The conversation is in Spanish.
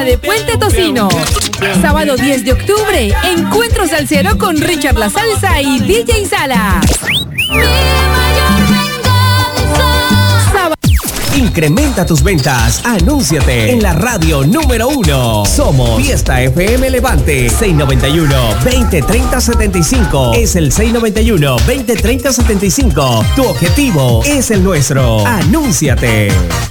de Puente Tocino. Sábado 10 de octubre, encuentro salsero con Richard La Salsa y DJ Sala. Incrementa tus ventas. Anúnciate en la radio número 1. Somos Fiesta FM Levante. 691-2030-75. Es el 691-2030-75. Tu objetivo es el nuestro. Anúnciate.